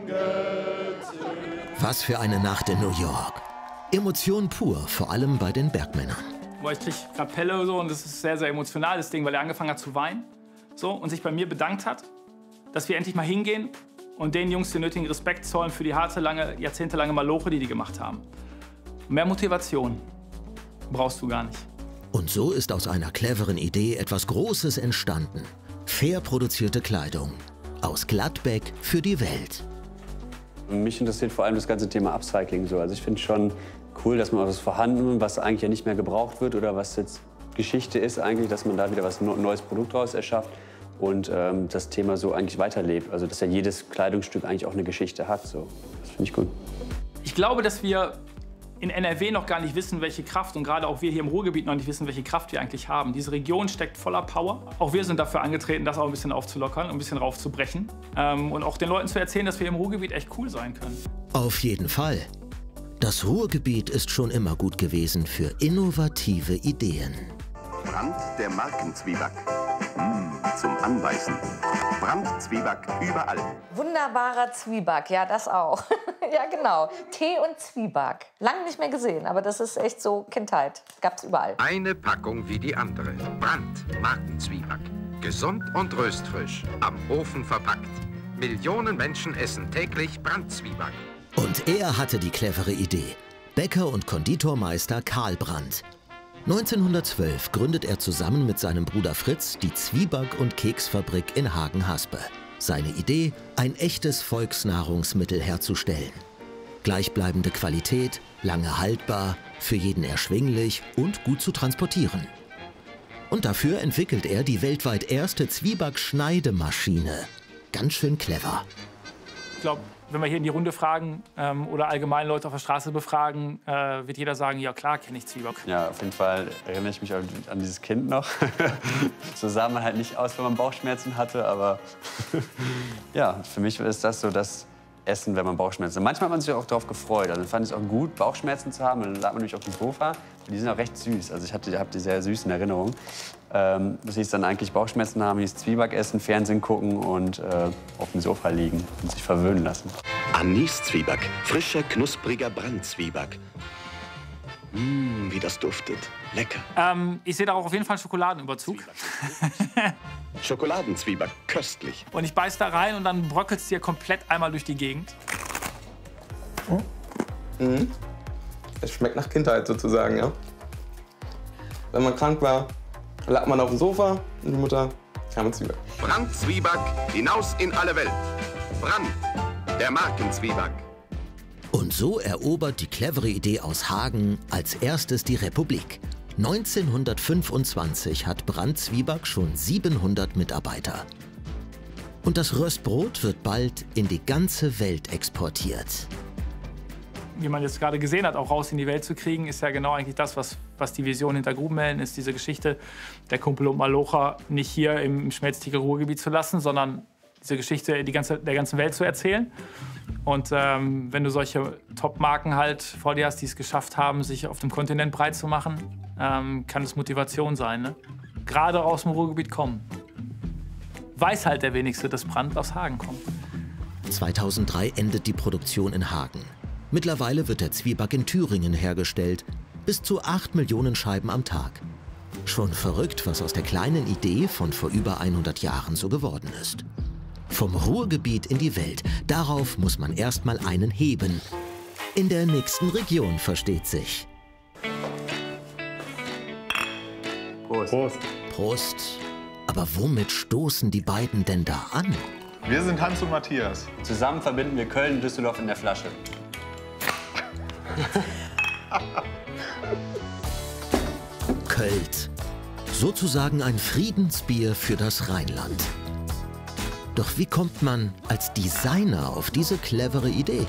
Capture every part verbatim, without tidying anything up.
Was für eine Nacht in New York. Emotion pur, vor allem bei den Bergmännern. Ich krieg Kapelle so, und das ist ein sehr, sehr emotionales Ding, weil er angefangen hat zu weinen so, und sich bei mir bedankt hat, dass wir endlich mal hingehen und den Jungs den nötigen Respekt zollen für die harte, lange, jahrzehntelange Maloche, die die gemacht haben. Mehr Motivation brauchst du gar nicht. Und so ist aus einer cleveren Idee etwas Großes entstanden. Fair produzierte Kleidung. Aus Gladbeck für die Welt. Mich interessiert vor allem das ganze Thema Upcycling so. Also ich finde schon cool, dass man was vorhanden, was eigentlich ja nicht mehr gebraucht wird oder was jetzt Geschichte ist eigentlich, dass man da wieder was neues Produkt draus erschafft und ähm, das Thema so eigentlich weiterlebt. Also dass ja jedes Kleidungsstück eigentlich auch eine Geschichte hat. So. Das finde ich gut. Ich glaube, dass wir in N R W noch gar nicht wissen, welche Kraft, und gerade auch wir hier im Ruhrgebiet noch nicht wissen, welche Kraft wir eigentlich haben. Diese Region steckt voller Power. Auch wir sind dafür angetreten, das auch ein bisschen aufzulockern, ein bisschen raufzubrechen. Ähm, und auch den Leuten zu erzählen, dass wir im Ruhrgebiet echt cool sein können. Auf jeden Fall. Das Ruhrgebiet ist schon immer gut gewesen für innovative Ideen. Brand der Markenzwieback. Mmh, zum Anbeißen. Brandzwieback überall. Wunderbarer Zwieback, ja, das auch. Ja, genau. Tee und Zwieback. Lang nicht mehr gesehen, aber das ist echt so Kindheit. Gab's überall. Eine Packung wie die andere. Brand Markenzwieback. Gesund und röstfrisch. Am Ofen verpackt. Millionen Menschen essen täglich Brandzwieback. Und er hatte die clevere Idee. Bäcker und Konditormeister Karl Brandt. neunzehnhundertzwölf gründet er zusammen mit seinem Bruder Fritz die Zwieback- und Keksfabrik in Hagen-Haspe. Seine Idee, ein echtes Volksnahrungsmittel herzustellen. Gleichbleibende Qualität, lange haltbar, für jeden erschwinglich und gut zu transportieren. Und dafür entwickelt er die weltweit erste Zwieback-Schneidemaschine. Ganz schön clever. Ich glaube, wenn wir hier in die Runde fragen ähm, oder allgemein Leute auf der Straße befragen, äh, wird jeder sagen, ja klar, kenne ich Zwieback. Ja, auf jeden Fall erinnere ich mich an, an dieses Kind noch. So sah man halt nicht aus, wenn man Bauchschmerzen hatte, aber ja, für mich ist das so das Essen, wenn man Bauchschmerzen hat. Manchmal hat man sich auch darauf gefreut. Also fand ich es auch gut, Bauchschmerzen zu haben. Und dann lag man nämlich auf dem Sofa. Die sind auch recht süß. Also ich habe die, hab die sehr süß in Erinnerung. Ähm, das hieß dann eigentlich Bauchschmerzen haben, hieß Zwieback essen, Fernsehen gucken und äh, auf dem Sofa liegen und sich verwöhnen lassen. Anis-Zwieback, frischer, knuspriger Brandzwieback. Mmh, wie das duftet. Lecker. Ähm, ich sehe da auch auf jeden Fall einen Schokoladenüberzug. Schokoladenzwieback, köstlich. Und ich beiß da rein und dann bröckelt es dir komplett einmal durch die Gegend. Mhm. Es schmeckt nach Kindheit sozusagen, ja. Wenn man krank war, lag man auf dem Sofa und die Mutter kam mit Zwieback. Brandzwieback, hinaus in alle Welt. Brand, der Markenzwieback. Und so erobert die clevere Idee aus Hagen als erstes die Republik. neunzehnhundertfünfundzwanzig hat Brandzwieback schon siebenhundert Mitarbeiter. Und das Röstbrot wird bald in die ganze Welt exportiert. Wie man jetzt gerade gesehen hat, auch raus in die Welt zu kriegen, ist ja genau eigentlich das, was, was die Vision hinter Grubenhelden ist, diese Geschichte der Kumpel und Malocha nicht hier im Schmelztiegel-Ruhrgebiet zu lassen, sondern diese Geschichte die ganze, der ganzen Welt zu erzählen. Und ähm, wenn du solche Top-Marken halt vor dir hast, die es geschafft haben, sich auf dem Kontinent breit zu machen, ähm, kann es Motivation sein, ne? Gerade aus dem Ruhrgebiet kommen. Weiß halt der Wenigste, dass Brand aus Hagen kommt. zweitausenddrei endet die Produktion in Hagen. Mittlerweile wird der Zwieback in Thüringen hergestellt. Bis zu acht Millionen Scheiben am Tag. Schon verrückt, was aus der kleinen Idee von vor über hundert Jahren so geworden ist. Vom Ruhrgebiet in die Welt, darauf muss man erst mal einen heben. In der nächsten Region, versteht sich. Prost. Prost. Prost. Aber womit stoßen die beiden denn da an? Wir sind Hans und Matthias. Zusammen verbinden wir Köln und Düsseldorf in der Flasche. Költ. Sozusagen ein Friedensbier für das Rheinland. Doch wie kommt man als Designer auf diese clevere Idee?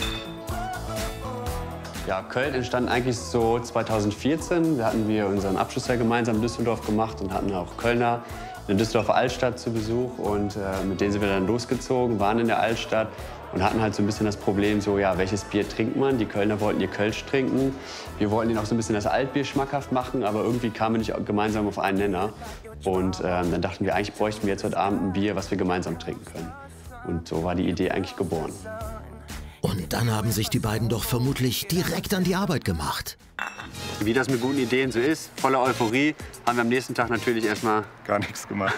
Ja, Köln entstand eigentlich so zweitausendvierzehn. Da hatten wir unseren Abschluss ja gemeinsam in Düsseldorf gemacht und hatten auch Kölner in der Düsseldorfer Altstadt zu Besuch. Und äh, mit denen sind wir dann losgezogen, waren in der Altstadt und hatten halt so ein bisschen das Problem, so, ja, welches Bier trinkt man? Die Kölner wollten ihr Kölsch trinken. Wir wollten ihnen auch so ein bisschen das Altbier schmackhaft machen, aber irgendwie kamen wir nicht gemeinsam auf einen Nenner. Und ähm, dann dachten wir, eigentlich bräuchten wir jetzt heute Abend ein Bier, was wir gemeinsam trinken können. Und so war die Idee eigentlich geboren. Und dann haben sich die beiden doch vermutlich direkt an die Arbeit gemacht. Wie das mit guten Ideen so ist, voller Euphorie, haben wir am nächsten Tag natürlich erstmal gar nichts gemacht.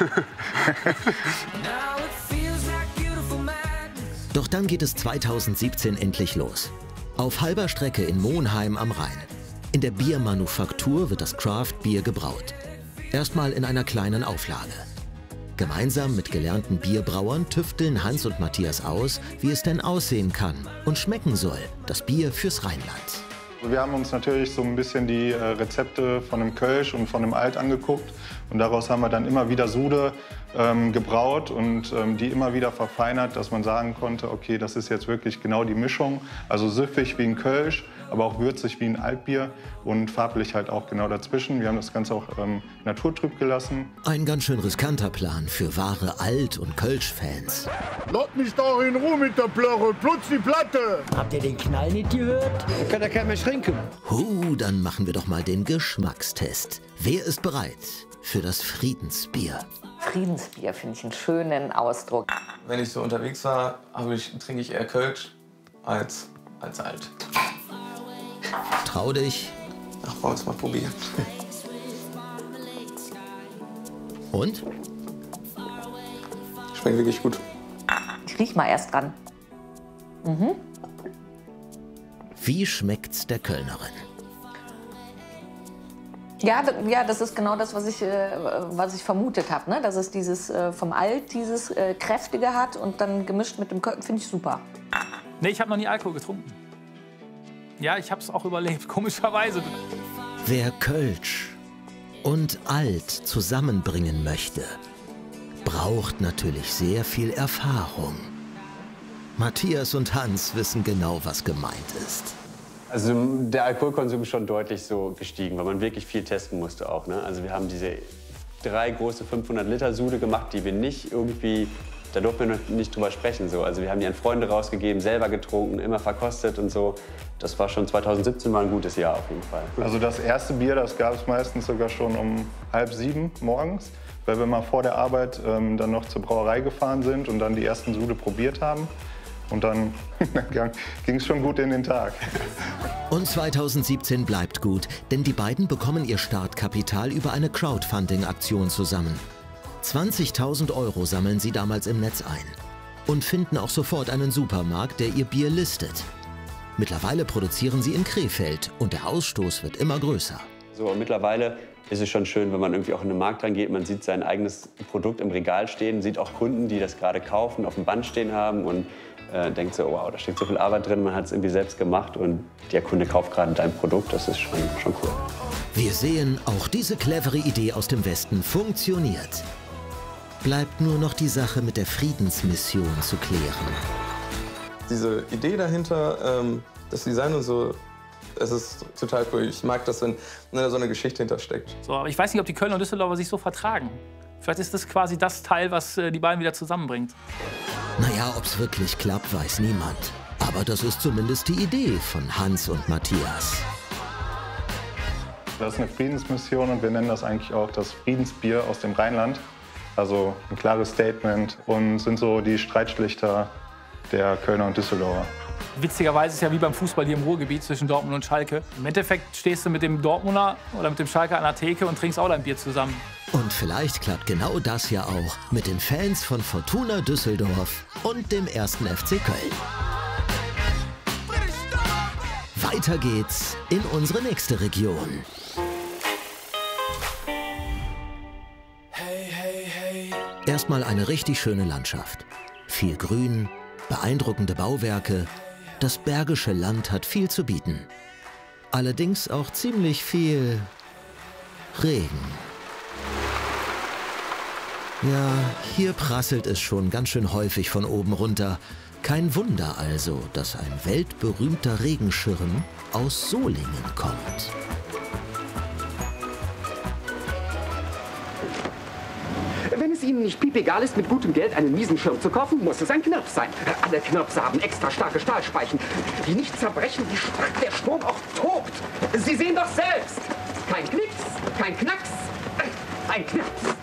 Doch dann geht es zweitausendsiebzehn endlich los. Auf halber Strecke in Monheim am Rhein. In der Biermanufaktur wird das Craft-Bier gebraut. Erstmal in einer kleinen Auflage. Gemeinsam mit gelernten Bierbrauern tüfteln Hans und Matthias aus, wie es denn aussehen kann und schmecken soll, das Bier fürs Rheinland. Wir haben uns natürlich so ein bisschen die äh, Rezepte von dem Kölsch und von dem Alt angeguckt. Und daraus haben wir dann immer wieder Sude ähm, gebraut und ähm, die immer wieder verfeinert, dass man sagen konnte, okay, das ist jetzt wirklich genau die Mischung. Also süffig wie ein Kölsch, aber auch würzig wie ein Altbier und farblich halt auch genau dazwischen. Wir haben das Ganze auch ähm, naturtrüb gelassen. Ein ganz schön riskanter Plan für wahre Alt- und Kölsch-Fans. Lass mich doch in Ruhe mit der Plörre, plutz die Platte! Habt ihr den Knall nicht gehört? Da kann ja keiner mehr schrinken. Huh, dann machen wir doch mal den Geschmackstest. Wer ist bereit für das Friedensbier? Friedensbier finde ich einen schönen Ausdruck. Wenn ich so unterwegs war, ich, trinke ich eher Kölsch als, als Alt. Trau dich. Ach, wollen wir es mal probieren. Und? Schmeckt wirklich gut. Ich riech mal erst dran. Mhm. Wie schmeckt's der Kölnerin? Ja, ja, das ist genau das, was ich, äh, was ich vermutet habe. Ne? Dass es dieses äh, vom Alt dieses äh, Kräftige hat und dann gemischt mit dem Köln, finde ich super. Nee, ich habe noch nie Alkohol getrunken. Ja, ich habe es auch überlebt, komischerweise. Wer Kölsch und Alt zusammenbringen möchte, braucht natürlich sehr viel Erfahrung. Matthias und Hans wissen genau, was gemeint ist. Also der Alkoholkonsum ist schon deutlich so gestiegen, weil man wirklich viel testen musste auch. Ne? Also wir haben diese drei große fünfhundert Liter Sude gemacht, die wir nicht irgendwie, da durften wir noch nicht drüber sprechen. So. Also wir haben die an Freunde rausgegeben, selber getrunken, immer verkostet und so. Das war schon zweitausendsiebzehn war ein gutes Jahr auf jeden Fall. Also das erste Bier, das gab es meistens sogar schon um halb sieben morgens, weil wir mal vor der Arbeit ähm, dann noch zur Brauerei gefahren sind und dann die ersten Sude probiert haben. Und dann ging es schon gut in den Tag. Und zweitausendsiebzehn bleibt gut, denn die beiden bekommen ihr Startkapital über eine Crowdfunding-Aktion zusammen. zwanzigtausend Euro sammeln sie damals im Netz ein und finden auch sofort einen Supermarkt, der ihr Bier listet. Mittlerweile produzieren sie in Krefeld und der Ausstoß wird immer größer. So, und mittlerweile ist es schon schön, wenn man irgendwie auch in den Markt reingeht. Man sieht sein eigenes Produkt im Regal stehen, sieht auch Kunden, die das gerade kaufen, auf dem Band stehen haben und äh, denkt so, wow, da steckt so viel Arbeit drin, man hat es irgendwie selbst gemacht und der Kunde kauft gerade dein Produkt. Das ist schon, schon cool. Wir sehen, auch diese clevere Idee aus dem Westen funktioniert. Bleibt nur noch die Sache mit der Friedensmission zu klären. Diese Idee dahinter, ähm, das Design und so, es ist total cool. Ich mag das, wenn da so eine Geschichte hintersteckt. So, aber ich weiß nicht, ob die Kölner und Düsseldorfer sich so vertragen. Vielleicht ist das quasi das Teil, was äh, die beiden wieder zusammenbringt. Naja, ob es wirklich klappt, weiß niemand. Aber das ist zumindest die Idee von Hans und Matthias. Das ist eine Friedensmission und wir nennen das eigentlich auch das Friedensbier aus dem Rheinland. Also ein klares Statement und sind so die Streitschlichter der Kölner und Düsseldorfer. Witzigerweise ist es ja wie beim Fußball hier im Ruhrgebiet zwischen Dortmund und Schalke. Im Endeffekt stehst du mit dem Dortmunder oder mit dem Schalke an der Theke und trinkst auch dein Bier zusammen. Und vielleicht klappt genau das ja auch mit den Fans von Fortuna Düsseldorf und dem ersten F C Köln. Weiter geht's in unsere nächste Region. Erstmal eine richtig schöne Landschaft. Viel Grün, beeindruckende Bauwerke. Das Bergische Land hat viel zu bieten. Allerdings auch ziemlich viel Regen. Ja, hier prasselt es schon ganz schön häufig von oben runter. Kein Wunder also, dass ein weltberühmter Regenschirm aus Solingen kommt. Wenn es Ihnen nicht piepegal ist, mit gutem Geld einen miesen Schirm zu kaufen, muss es ein Knirps sein. Alle Knirpse haben extra starke Stahlspeichen, die nicht zerbrechen, wie stark der Strom auch tobt. Sie sehen doch selbst. Kein Knicks, kein Knacks, ein Knirps.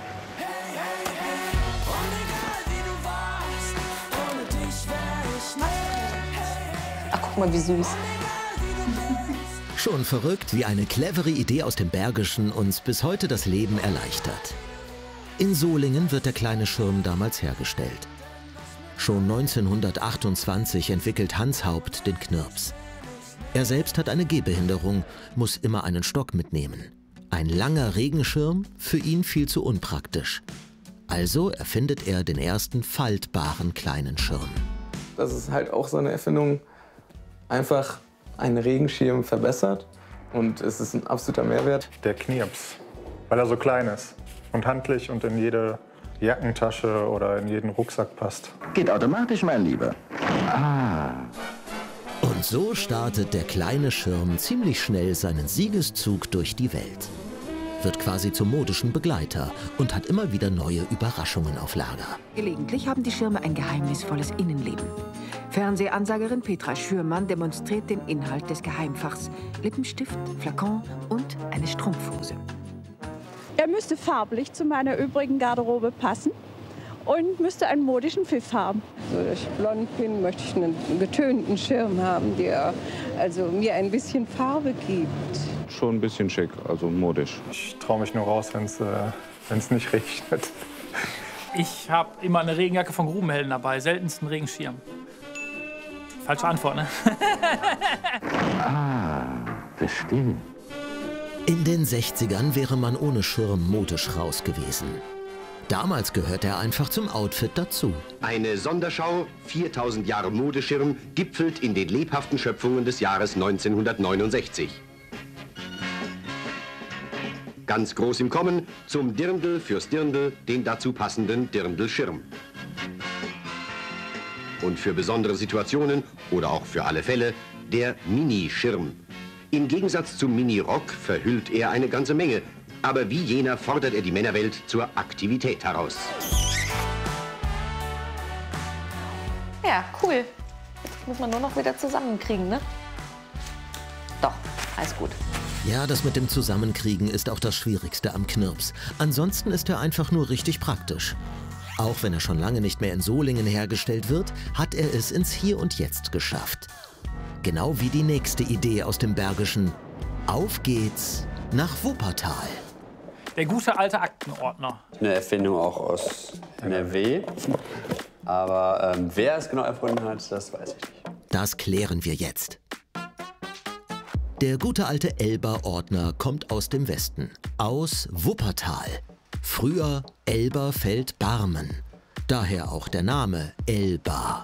Ach, guck mal, wie süß. Schon verrückt, wie eine clevere Idee aus dem Bergischen uns bis heute das Leben erleichtert. In Solingen wird der kleine Schirm damals hergestellt. Schon neunzehnhundertachtundzwanzig entwickelt Hans Haupt den Knirps. Er selbst hat eine Gehbehinderung, muss immer einen Stock mitnehmen. Ein langer Regenschirm, für ihn viel zu unpraktisch. Also erfindet er den ersten faltbaren kleinen Schirm. Das ist halt auch so eine Erfindung, einfach einen Regenschirm verbessert. Und es ist ein absoluter Mehrwert. Der Knirps, weil er so klein ist und handlich und in jede Jackentasche oder in jeden Rucksack passt. Geht automatisch, mein Lieber. Ah. Und so startet der kleine Schirm ziemlich schnell seinen Siegeszug durch die Welt. Wird quasi zum modischen Begleiter und hat immer wieder neue Überraschungen auf Lager. Gelegentlich haben die Schirme ein geheimnisvolles Innenleben. Fernsehansagerin Petra Schürmann demonstriert den Inhalt des Geheimfachs. Lippenstift, Flakon und eine Strumpfhose. Er müsste farblich zu meiner übrigen Garderobe passen und müsste einen modischen Pfiff haben. So, dass ich blond bin, möchte ich einen getönten Schirm haben, der also mir ein bisschen Farbe gibt. Schon ein bisschen schick, also modisch. Ich traue mich nur raus, wenn es äh, nicht regnet. Ich habe immer eine Regenjacke von Grubenhelden dabei, seltensten Regenschirm. Falsche Antwort, ne? Ah, verstehe. In den sechzigern wäre man ohne Schirm modisch raus gewesen. Damals gehört er einfach zum Outfit dazu. Eine Sonderschau, viertausend Jahre Modeschirm, gipfelt in den lebhaften Schöpfungen des Jahres neunzehnhundertneunundsechzig. Ganz groß im Kommen, zum Dirndl fürs Dirndl, den dazu passenden Dirndlschirm. Und für besondere Situationen oder auch für alle Fälle der Minischirm. Im Gegensatz zum Mini-Rock verhüllt er eine ganze Menge, aber wie jener fordert er die Männerwelt zur Aktivität heraus. Ja, cool. Jetzt muss man nur noch wieder zusammenkriegen, ne? Doch, alles gut. Ja, das mit dem Zusammenkriegen ist auch das Schwierigste am Knirps. Ansonsten ist er einfach nur richtig praktisch. Auch wenn er schon lange nicht mehr in Solingen hergestellt wird, hat er es ins Hier und Jetzt geschafft. Genau wie die nächste Idee aus dem Bergischen. Auf geht's nach Wuppertal. Der gute alte Aktenordner. Eine Erfindung auch aus N R W. Aber ähm, wer es genau erfunden hat, das weiß ich nicht. Das klären wir jetzt. Der gute alte Elber-Ordner kommt aus dem Westen, aus Wuppertal. Früher Elberfeld-Barmen. Daher auch der Name Elba.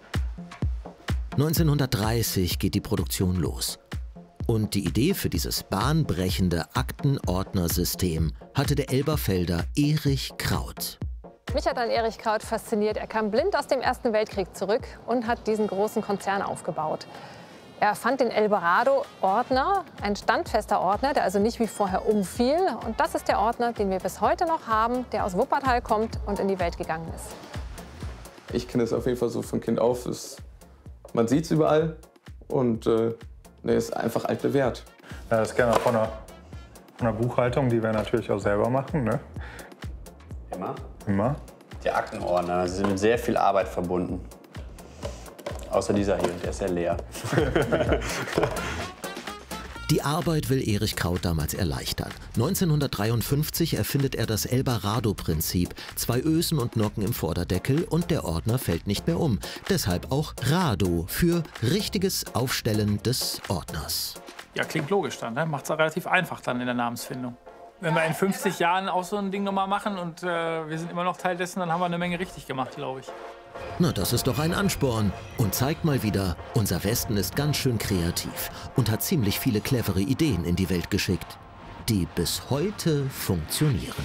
neunzehnhundertdreißig geht die Produktion los. Und die Idee für dieses bahnbrechende Aktenordnersystem hatte der Elberfelder Erich Kraut. Mich hat an Erich Kraut fasziniert. Er kam blind aus dem Ersten Weltkrieg zurück und hat diesen großen Konzern aufgebaut. Er fand den Eldorado-Ordner, ein standfester Ordner, der also nicht wie vorher umfiel. Und das ist der Ordner, den wir bis heute noch haben, der aus Wuppertal kommt und in die Welt gegangen ist. Ich kenne es auf jeden Fall so von Kind auf. Es, man sieht es überall und äh, nee, ist einfach altbewährt. Ja, das kennen wir von der, von der Buchhaltung, die wir natürlich auch selber machen. Ne? Immer? Immer. Die Aktenordner, sie sind mit sehr viel Arbeit verbunden. Außer dieser hier, der ist ja leer. Die Arbeit will Erich Kraut damals erleichtern. neunzehnhundertdreiundfünfzig erfindet er das Eldorado-Prinzip. Zwei Ösen und Nocken im Vorderdeckel und der Ordner fällt nicht mehr um. Deshalb auch Rado für richtiges Aufstellen des Ordners. Ja, klingt logisch dann, ne? Macht es relativ einfach dann in der Namensfindung. Wenn wir in fünfzig Jahren auch so ein Ding nochmal machen und äh, wir sind immer noch Teil dessen, dann haben wir eine Menge richtig gemacht, glaube ich. Na, das ist doch ein Ansporn und zeigt mal wieder, unser Westen ist ganz schön kreativ und hat ziemlich viele clevere Ideen in die Welt geschickt, die bis heute funktionieren.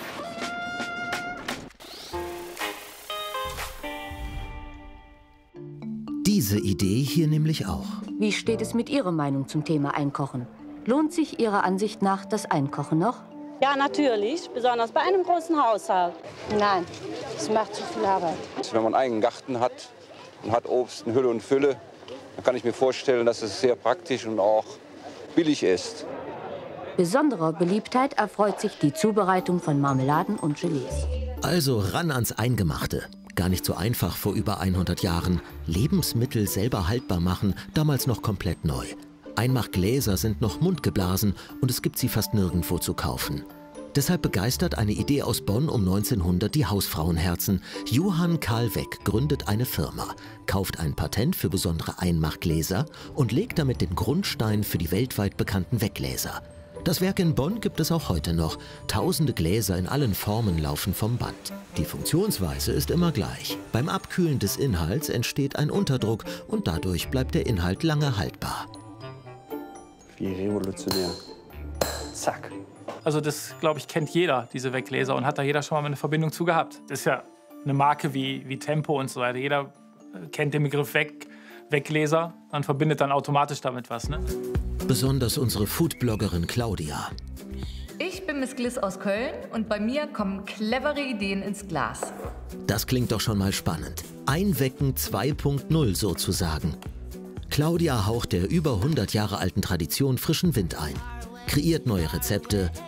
Diese Idee hier nämlich auch. Wie steht es mit Ihrer Meinung zum Thema Einkochen? Lohnt sich Ihrer Ansicht nach das Einkochen noch? Ja, natürlich, besonders bei einem großen Haushalt. Nein, es macht zu viel Arbeit. Wenn man einen eigenen Garten hat und hat Obst in Hülle und Fülle, dann kann ich mir vorstellen, dass es sehr praktisch und auch billig ist. Besonderer Beliebtheit erfreut sich die Zubereitung von Marmeladen und Gelees. Also ran ans Eingemachte. Gar nicht so einfach vor über hundert Jahren. Lebensmittel selber haltbar machen, damals noch komplett neu. Einmachgläser sind noch mundgeblasen und es gibt sie fast nirgendwo zu kaufen. Deshalb begeistert eine Idee aus Bonn um neunzehnhundert die Hausfrauenherzen. Johann Karl Weck gründet eine Firma, kauft ein Patent für besondere Einmachgläser und legt damit den Grundstein für die weltweit bekannten Weggläser. Das Werk in Bonn gibt es auch heute noch. Tausende Gläser in allen Formen laufen vom Band. Die Funktionsweise ist immer gleich. Beim Abkühlen des Inhalts entsteht ein Unterdruck und dadurch bleibt der Inhalt lange haltbar. Wie revolutionär. Zack. Also das, glaube ich, kennt jeder, diese Weggläser, und hat da jeder schon mal eine Verbindung zu gehabt. Das ist ja eine Marke wie, wie Tempo und so weiter. Jeder kennt den Begriff Weg, Weggläser und verbindet dann automatisch damit was, ne? Besonders unsere Foodbloggerin Claudia. Ich bin Miss Gliss aus Köln und bei mir kommen clevere Ideen ins Glas. Das klingt doch schon mal spannend. Einwecken zwei Punkt null sozusagen. Claudia haucht der über hundert Jahre alten Tradition frischen Wind ein. Kreiert neue Rezepte,